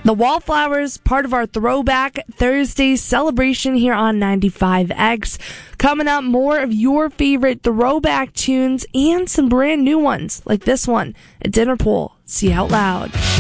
The Wallflowers, part of our Throwback Thursday celebration here on 95X. Coming up, more of your favorite throwback tunes and some brand new ones like this one at Dinner Pool. See Out Loud.